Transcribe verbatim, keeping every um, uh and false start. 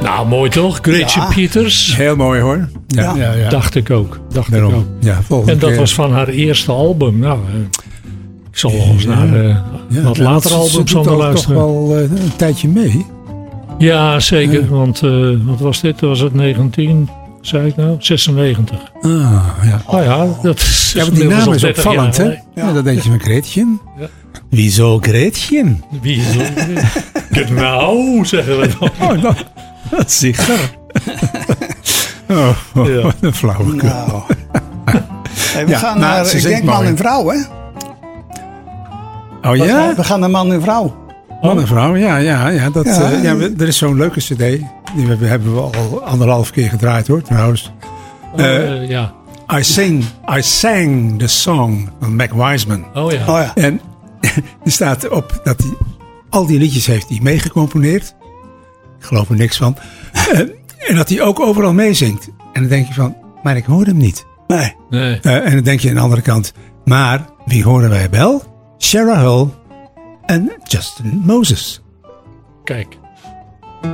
Nou, mooi toch? Gretchen Ja. Peters. Heel mooi hoor. Ja, Ja. ja, ja. Dacht ik ook. Dacht Daarom. ik ook. Ja, volgende En dat keer. was van haar eerste album. Nou, eh, ik zal wel eens Ja. naar uh, Ja, wat nou, later ze- albums ze doet aan al luisteren. toch wel uh, een tijdje mee. Ja, zeker. Ja. Want uh, wat was dit? Was het negentien, zei ik nou? zesennegentig. Ah, ja. Nou ja, dat is Ja, maar die inmiddels naam al is dertig opvallend, hè? jaar Ja. dat denk je van Gretchen. Ja. Wieso Gretchen? geleden. Wie is het? Nou, zeggen we dan. Oh, dat, dat is zeker. Oh, oh Ja. wat een flauwekul. Nou. Hey, we Ja, gaan nou, naar, ze ik zingt denk man mooi. en vrouw, hè? Oh ja? We gaan naar man en vrouw. Man en vrouw, ja, ja, ja, dat, Ja. uh, ja we- er is zo'n leuke cd. Die hebben, hebben we al anderhalf keer gedraaid hoor, trouwens. Oh, uh, ja. I, sing, I sang the song van Mac Wiseman. Oh ja. Oh ja. En er staat op dat hij al die liedjes heeft hij meegecomponeerd. Ik geloof er niks van. Uh, en dat hij ook overal meezingt. En dan denk je van, maar ik hoor hem niet. Nee. Nee. Uh, en dan denk je aan de andere kant, maar wie horen wij wel? Sarah Hull en Justin Moses. Kijk.